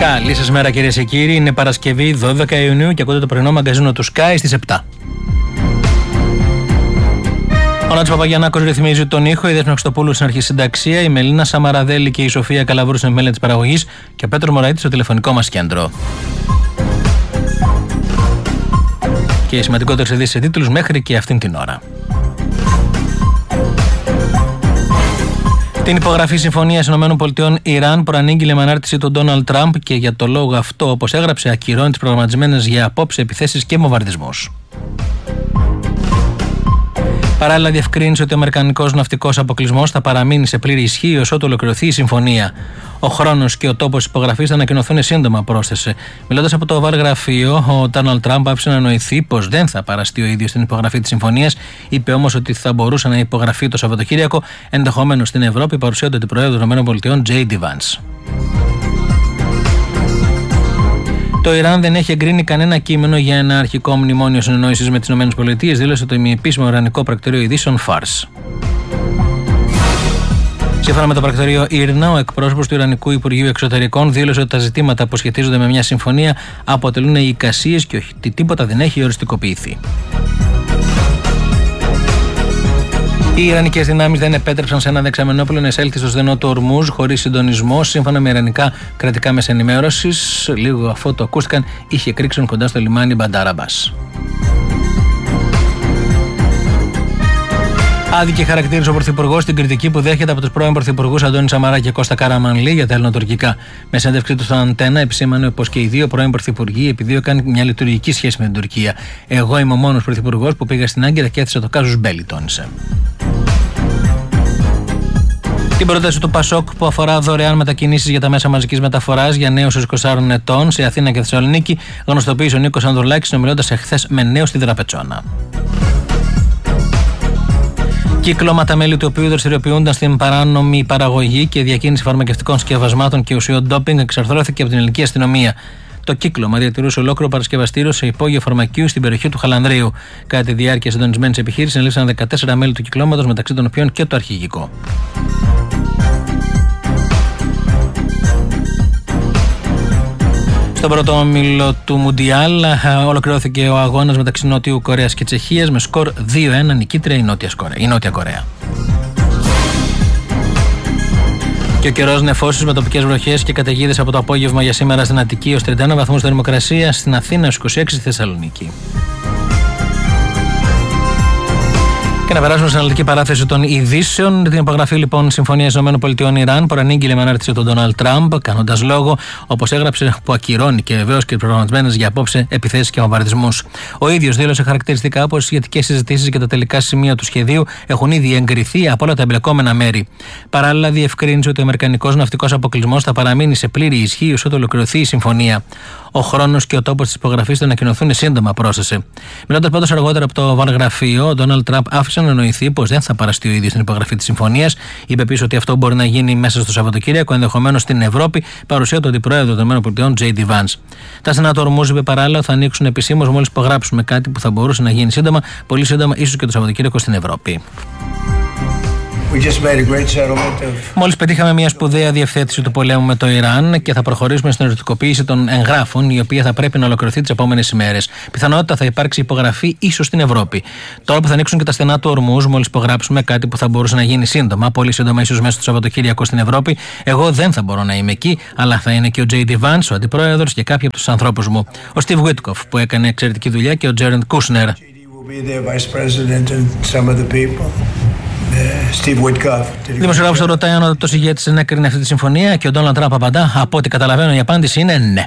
Καλή σας μέρα κυρίες και κύριοι, είναι Παρασκευή 12 Ιουνίου και ακούτε το πρωινό μαγκαζίνο του Sky στις 7. Ο Νάτος Παπαγιαννάκος ρυθμίζει τον ήχο, η Δέσποινα Χριστοπούλου στην αρχισυνταξία, η Μελίνα Σαμαραδέλη και η Σοφία Καλαβούρου στην επιμέλεια της παραγωγής και ο Πέτρο Μωραΐτης στο τηλεφωνικό μας κέντρο. Και οι σημαντικότερες ειδήσεις σε τίτλους μέχρι και αυτήν την ώρα. Την υπογραφή συμφωνίας ΗΠΑ-Ιράν προανήγγειλε με ανάρτηση του Ντόναλντ Τραμπ και για το λόγο αυτό, όπως έγραψε, ακυρώνει τις προγραμματισμένες για απόψε επιθέσεις και βομβαρδισμούς. Παράλληλα, διευκρίνησε ότι ο αμερικανικός ναυτικός αποκλεισμός θα παραμείνει σε πλήρη ισχύ ως ότου ολοκληρωθεί η συμφωνία. Ο χρόνος και ο τόπος υπογραφής θα ανακοινωθούν σύντομα, πρόσθεσε. Μιλώντας από το Oval Γραφείο, ο Ντόναλντ Τραμπ άφησε να εννοηθεί πως δεν θα παραστεί ο ίδιος στην υπογραφή της συμφωνίας. Είπε όμως ότι θα μπορούσε να υπογραφεί το Σαββατοκύριακο, ενδεχομένως στην Ευρώπη, παρουσία του Αντιπροέδρου των ΗΠΑ, J.D. Vance. Το Ιράν δεν έχει εγκρίνει κανένα κείμενο για ένα αρχικό μνημόνιο συνεννόησης με τις ΗΠΑ, δήλωσε το ημιεπίσημο Ιρανικό πρακτορείο ειδήσεων Fars. Σύμφωνα με το πρακτορείο IRNA, ο εκπρόσωπος του Ιρανικού Υπουργείου Εξωτερικών δήλωσε ότι τα ζητήματα που σχετίζονται με μια συμφωνία αποτελούν εικασίες και ότι τίποτα δεν έχει οριστικοποιηθεί. Οι Ιρανικές δυνάμεις δεν επέτρεψαν σε ένα δεξαμενόπλαιο να εισέλθει στο στενό του Ορμούζ χωρίς συντονισμό, σύμφωνα με ιρανικά κρατικά μέσα ενημέρωσης. Λίγο αφού το ακούστηκαν, είχε εκρήξουν κοντά στο λιμάνι Μπαντάρ Αμπάς. Άδικη χαρακτήρισε ο Πρωθυπουργός την κριτική που δέχεται από τους πρώην Πρωθυπουργούς Αντώνη Σαμαρά και Κώστα Καραμανλή για τα ελληνοτουρκικά. Με συνέντευξή του στον Αντένα, επισήμανε πως και οι δύο πρώην Πρωθυπουργοί επιδίωκαν μια λειτουργική σχέση με την Τουρκία. Εγώ είμαι ο μόνος Πρωθυπουργός που πήγα στην Άγκυρα και έθεσα το κάζους μπέλι, τόνισε. Την πρόταση του Πασόκ που αφορά δωρεάν μετακινήσεις για τα μέσα μαζικής μεταφοράς για νέους 24 ετών σε Αθήνα και Θεσσαλονίκη γνωστοποίησε ο Νίκος Ανδρουλάκης συνομιλώντας εχθές με νέους στη Δραπετσόνα. Κύκλωμα, μέλη του οποίου δραστηριοποιούνταν στην παράνομη παραγωγή και διακίνηση φαρμακευτικών σκευασμάτων και ουσιών ντόπινγκ, εξαρθρώθηκε από την ελληνική αστυνομία. Το κύκλωμα διατηρούσε ολόκληρο παρασκευαστήριο σε υπόγειο φαρμακείου στην περιοχή του Χαλανδρίου. Κατά τη διάρκεια συντονισμένης επιχείρησης, ελήφθησαν 14 μέλη του κυκλώματος, μεταξύ των οποίων και το αρχηγικό. Στον πρώτο όμιλο του Μουντιάλ ολοκληρώθηκε ο αγώνας μεταξύ Νότιου Κορέας και Τσεχίας με σκορ 2-1, νικήτρια η Νότια Κορέα. Και ο καιρός νεφώσεις με τοπικές βροχές και καταιγίδες από το απόγευμα για σήμερα στην Αττική ως 31 βαθμούς θερμοκρασία, στην Αθήνα ως 26 στη Θεσσαλονίκη. Και να περάσουμε στην αναλυτική παράθεση των ειδήσεων. Την υπογραφή λοιπόν συμφωνίας ΗΠΑ-Ιράν προανήγγειλε με ανάρτηση τον Ντόναλντ Τραμπ, κάνοντας λόγο, όπως έγραψε, που ακυρώνει και βεβαίως και προγραμματισμένες για απόψε επιθέσεις και βομβαρδισμούς. Ο ίδιος δήλωσε χαρακτηριστικά πως οι σχετικές συζητήσεις και τα τελικά σημεία του σχεδίου έχουν ήδη εγκριθεί από όλα τα εμπλεκόμενα μέρη. Παράλληλα, διευκρίνησε ότι ο αμερικανικός ναυτικός αποκλεισμός θα παραμείνει σε πλήρη ισχύ όσο ολοκληρωθεί η συμφωνία. Ο χρόνος και ο τόπος της υπογραφής θα ανακοινωθούν σύντομα, πρόσθεσε. Μιλώντας πάντως αργότερα από το Oval Γραφείο, ο Ντόναλντ Τραμπ άφησε να εννοηθεί πως δεν θα παραστεί ο ίδιος στην υπογραφή της συμφωνίας. Είπε επίσης ότι αυτό μπορεί να γίνει μέσα στο Σαββατοκύριακο, ενδεχομένως στην Ευρώπη, παρουσία του Αντιπροέδρου των ΗΠΑ, J.D. Vance. Τα στενά του Ορμούζ, είπε παράλληλα, θα ανοίξουν επισήμως μόλις υπογράψουμε κάτι που θα μπορούσε να γίνει σύντομα, πολύ σύντομα, ίσως και το Σαββατοκύριακο στην Ευρώπη. Μόλις πετύχαμε μια σπουδαία διευθέτηση του πολέμου με το Ιράν και θα προχωρήσουμε στην οριστικοποίηση των εγγράφων, η οποία θα πρέπει να ολοκληρωθεί τις επόμενες ημέρες. Πιθανότητα θα υπάρξει υπογραφή ίσως στην Ευρώπη. Τώρα που θα ανοίξουν και τα στενά του Ορμούζ, μόλις υπογράψουμε κάτι που θα μπορούσε να γίνει σύντομα, πολύ σύντομα, ίσως μέσα στο Σαββατοκύριακο στην Ευρώπη, εγώ δεν θα μπορώ να είμαι εκεί, αλλά θα είναι και ο J.D. Vance, ο αντιπρόεδρος και κάποιοι από τους ανθρώπους μου. Ο Steve Witkoff που έκανε εξαιρετική δουλειά και ο Jared Kushner. Δημοσιογράφος το ρωτάει αν ο δοτός ηγέτης ενέκρινε αυτή τη συμφωνία και ο Ντόναλντ Τραμπ απαντά: από ό,τι καταλαβαίνω η απάντηση είναι ναι.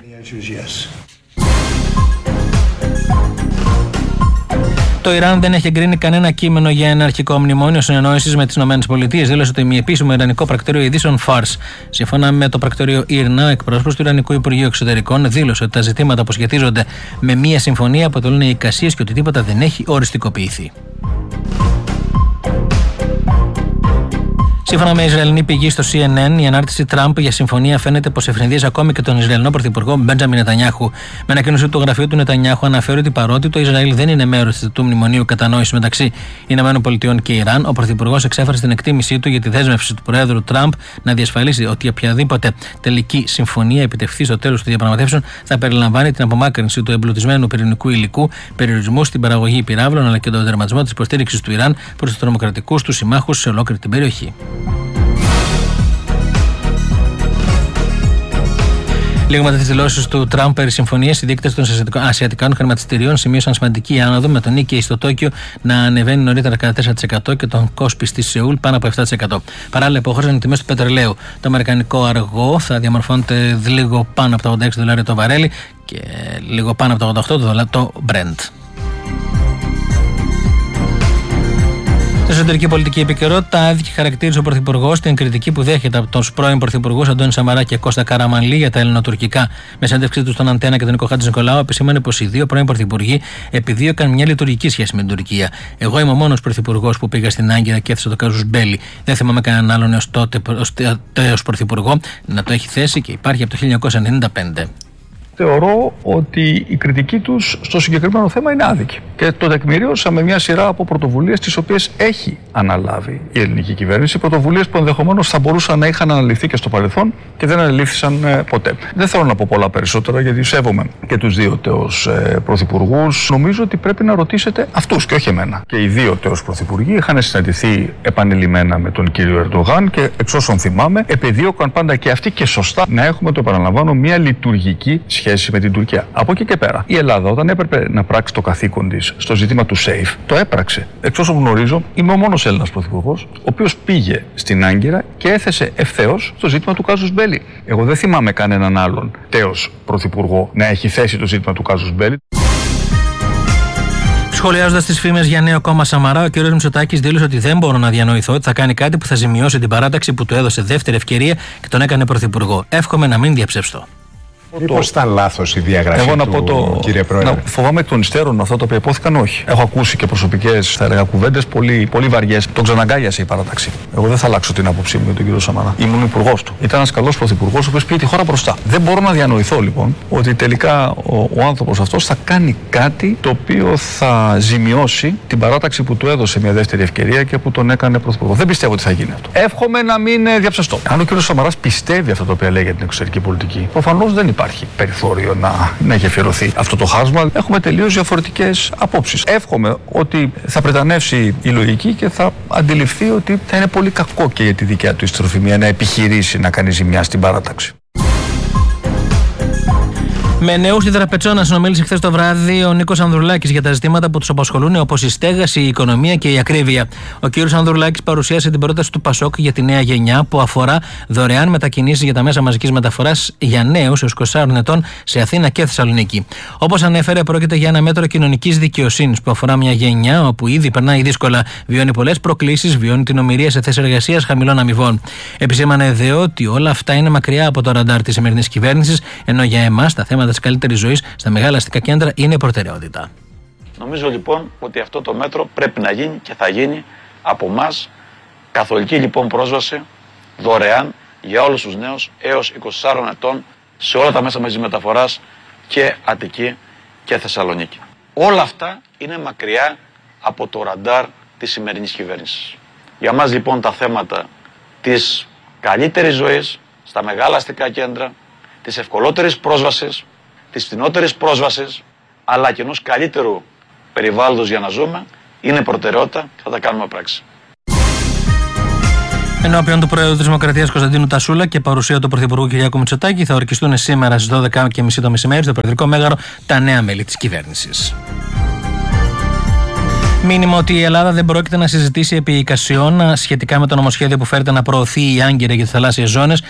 Το Ιράν δεν έχει εγκρίνει κανένα κείμενο για ένα αρχικό μνημόνιο συνεννόησης με τις ΗΠΑ, δήλωσε το ημιεπίσημο Ιρανικό πρακτορείο ειδήσεων Fars. Σύμφωνα με το πρακτορείο IRNA, ο εκπρόσωπος του Ιρανικού Υπουργείου Εξωτερικών δήλωσε ότι τα ζητήματα που σχετίζονται με μία συμφωνία αποτελούν εικασίες και ότι τίποτα δεν έχει οριστικοποιηθεί. Σύμφωνα με Ισραηλινή πηγή στο CNN, η ανάρτηση Τραμπ για συμφωνία φαίνεται πως ευνηδίζει ακόμη και τον Ισραηλινό πρωθυπουργό Μπέντζαμιν Νετανιάχου. Με ανακοίνωση του γραφείου του Νετανιάχου αναφέρει ότι παρότι το Ισραήλ δεν είναι μέρος του μνημονίου κατανόησης μεταξύ ΗΠΑ και Ιράν, ο πρωθυπουργός εξέφρασε την εκτίμησή του για τη δέσμευση του Προέδρου Τραμπ να διασφαλίσει ότι οποιαδήποτε τελική συμφωνία επιτευχθεί στο τέλος των διαπραγματεύσεων θα περιλαμβάνει την απομάκρυνση του εμπλουτισμένου πυρηνικού υλικού, περιορισμού στην παραγωγή πυράβλων αλλά και τον τερματισμό της υποστήριξης του Ιράν προς τους τρομοκρατικούς του συμμάχους σε ολόκληρη την περιοχή. Λίγο μετά τις δηλώσεις του Τραμπ περί συμφωνίας, οι δείκτες των ασιατικών χρηματιστηρίων σημείωσαν σημαντική άνοδο, με τον Νίκεϊ στο Τόκιο να ανεβαίνει νωρίτερα κατά 4% και τον Κόσπι στη Σεούλ πάνω από 7%. Παράλληλα, υποχώρησαν οι τιμές του πετρελαίου. Το αμερικανικό αργό θα διαμορφώνεται λίγο πάνω από τα $86 το βαρέλι και λίγο πάνω από τα $88 το Brent. Στην εσωτερική πολιτική επικαιρότητα, άδικη χαρακτήρισε ο Πρωθυπουργός την κριτική που δέχεται από τους πρώην Πρωθυπουργούς Αντώνη Σαμαρά και Κώστα Καραμανλή για τα ελληνοτουρκικά. Με συνέντευξή του στον Αντένα και τον Νίκο Χατζηνικολάου, επισήμανε πως οι δύο πρώην Πρωθυπουργοί επιδίωκαν μια λειτουργική σχέση με την Τουρκία. Εγώ είμαι ο μόνος Πρωθυπουργός που πήγα στην Άγκυρα και έθεσα το κάζους μπέλι. Δεν θυμάμαι κανέναν άλλον έως Πρωθυπουργό να το έχει θέσει και υπάρχει από το 1995. Θεωρώ ότι η κριτική τους στο συγκεκριμένο θέμα είναι άδικη. Και το τεκμηρίωσα με μια σειρά από πρωτοβουλίες τις οποίες έχει αναλάβει η ελληνική κυβέρνηση. Πρωτοβουλίες που ενδεχομένως θα μπορούσαν να είχαν αναλυθεί και στο παρελθόν και δεν αναλήφθησαν ποτέ. Δεν θέλω να πω πολλά περισσότερα γιατί σέβομαι και τους δύο τέως πρωθυπουργούς. Νομίζω ότι πρέπει να ρωτήσετε αυτούς και όχι εμένα. Και οι δύο τέως πρωθυπουργοί είχαν συναντηθεί επανειλημμένα με τον κύριο Ερντογάν και εξ όσων θυμάμαι επιδίωκαν πάντα και αυτοί και σωστά να έχουμε, το επαναλαμβάνω, μια λειτουργική σχέση με την Τουρκία. Από εκεί και πέρα, η Ελλάδα, όταν έπρεπε να πράξει το καθήκον της στο ζήτημα του SAFE, το έπραξε. Εξ όσων γνωρίζω, είμαι ο μόνος Έλληνας πρωθυπουργός, ο οποίος πήγε στην Άγκυρα και έθεσε ευθέως το ζήτημα του κάζους μπέλι. Εγώ δεν θυμάμαι κανέναν άλλον τέος πρωθυπουργό να έχει θέσει το ζήτημα του κάζους μπέλι. Σχολιάζοντας τις φήμες για νέο κόμμα Σαμαρά, ο κ. Μητσοτάκης δήλωσε ότι δεν μπορώ να διανοηθώ ότι θα κάνει κάτι που θα ζημιώσει την παράταξη που του έδωσε δεύτερη ευκαιρία και τον έκανε πρωθυπουργό. Εύχομαι να μην διαψευστώ. Μήπως ήταν λάθος η διαγραφή του, κύριε Πρόεδρε? Φοβάμαι εκ των υστέρων αυτά τα οποία υπόθηκαν, όχι. Έχω ακούσει και προσωπικές κουβέντες πολύ βαριές. Τον ξαναγκάλιασε η παράταξη. Εγώ δεν θα αλλάξω την άποψή μου για τον κύριο Σαμαρά. Ήμουν υπουργός του. Ήταν ένας καλός πρωθυπουργός, ο οποίος πήγε τη χώρα μπροστά. Δεν μπορώ να διανοηθώ λοιπόν ότι τελικά ο άνθρωπος αυτός θα κάνει κάτι το οποίο θα ζημιώσει την παράταξη που του έδωσε μια δεύτερη ευκαιρία και που τον έκανε πρωθυπουργό. Δεν πιστεύω ότι θα γίνει αυτό. Εύχομαι να μην διαψευστώ. Αν ο κύριος Σαμαράς πιστεύει αυτό το οποίο λέει για την εξωτερική πολιτική, προφανώς δεν υπάρχει περιθώριο να έχει αφιερωθεί αυτό το χάσμα. Έχουμε τελείως διαφορετικές απόψεις. Εύχομαι ότι θα πρετανεύσει η λογική και θα αντιληφθεί ότι θα είναι πολύ κακό και για τη δικιά του ιστροφημία να επιχειρήσει να κάνει ζημιά στην παράταξη. Με νέους στη Δραπετσόνα συνομίλησε χθες το βράδυ ο Νίκος Ανδρουλάκης για τα ζητήματα που τους απασχολούν, όπως η στέγαση, η οικονομία και η ακρίβεια. Ο κ. Ανδρουλάκης παρουσίασε την πρόταση του ΠΑΣΟΚ για τη νέα γενιά που αφορά δωρεάν μετακινήσεις για τα μέσα μαζικής μεταφοράς για νέους έως 24 ετών σε Αθήνα και Θεσσαλονίκη. Όπως ανέφερε, πρόκειται για ένα μέτρο κοινωνικής δικαιοσύνης που αφορά μια γενιά όπου ήδη περνάει δύσκολα, βιώνει πολλές προκλήσεις, βιώνει την ομηρία σε θέσεις εργασίας χαμηλών αμοιβών. Επισήμανε δε ότι όλα αυτά είναι μακριά από το ραντάρ της σημερινής κυβέρνησης, ενώ για εμάς τα θέματα της καλύτερης ζωής στα μεγάλα αστικά κέντρα είναι προτεραιότητα. Νομίζω λοιπόν ότι αυτό το μέτρο πρέπει να γίνει και θα γίνει από εμάς. Καθολική λοιπόν πρόσβαση δωρεάν για όλους τους νέους έως 24 ετών σε όλα τα μέσα μαζικής μεταφοράς και Αττική και Θεσσαλονίκη. Όλα αυτά είναι μακριά από το ραντάρ της σημερινής κυβέρνησης. Για μας λοιπόν τα θέματα της καλύτερης ζωής στα μεγάλα αστικά κέντρα, της ευκολότερης πρόσβασης, της φθηνότερης πρόσβασης, αλλά και ενός καλύτερου περιβάλλοντος για να ζούμε, είναι προτεραιότητα και θα τα κάνουμε πράξη. Ενώπιον του Πρόεδρου της Δημοκρατίας Κωνσταντίνου Τασούλα και παρουσία του Πρωθυπουργού Κυριάκου Μητσοτάκη θα ορκιστούν σήμερα στις 12.30 το μεσημέρι στο Προεδρικό Μέγαρο τα νέα μέλη της κυβέρνησης. Μήνυμα ότι η Ελλάδα δεν πρόκειται να συζητήσει επί εικασιών σχετικά με το νομοσχέδιο που φέρεται να προωθεί η Άγκυρα για τις θαλάσσιες ζώνες,